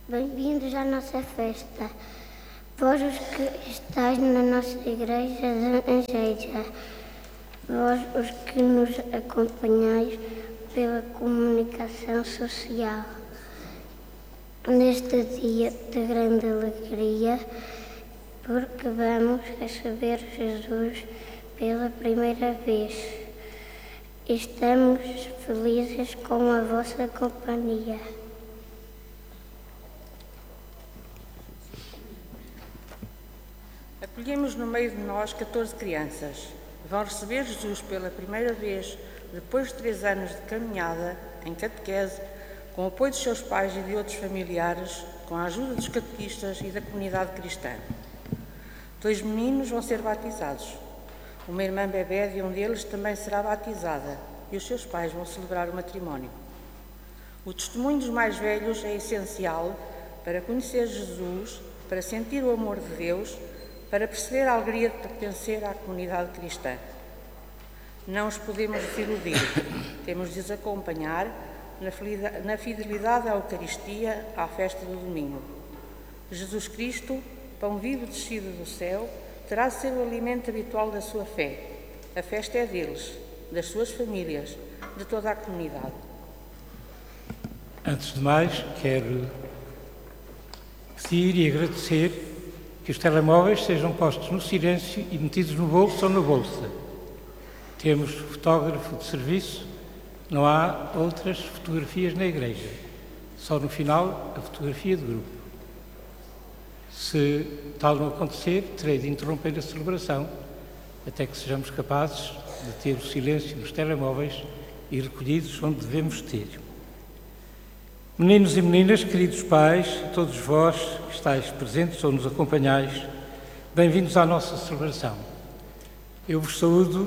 Bem-vindos à nossa festa. Vós os que estáis na nossa igreja de Angeija, vós os que nos acompanhais pela comunicação social. Neste dia de grande alegria, porque vamos receber Jesus pela primeira vez. Estamos felizes com a vossa companhia. Acolhemos no meio de nós 14 crianças. Vão receber Jesus pela primeira vez, depois de 3 anos de caminhada em catequese, com o apoio dos seus pais e de outros familiares, com a ajuda dos catequistas e da comunidade cristã. 2 meninos vão ser batizados. Uma irmã bebé de um deles também será batizada e os seus pais vão celebrar o matrimónio. O testemunho dos mais velhos é essencial para conhecer Jesus, para sentir o amor de Deus, para perceber a alegria de pertencer à comunidade cristã. Não os podemos desiludir, temos de os acompanhar na fidelidade à Eucaristia, à festa do domingo. Jesus Cristo, pão vivo descido do céu, terá de ser o alimento habitual da sua fé. A festa é deles, das suas famílias, de toda a comunidade. Antes de mais, quero pedir e agradecer que os telemóveis sejam postos no silêncio e metidos no bolso ou na bolsa. Temos fotógrafo de serviço, não há outras fotografias na igreja. Só no final a fotografia de grupo. Se tal não acontecer, terei de interromper a celebração até que sejamos capazes de ter o silêncio nos telemóveis e recolhidos onde devemos ter. Meninos e meninas, queridos pais, todos vós que estáis presentes ou nos acompanhais, bem-vindos à nossa celebração. Eu vos saúdo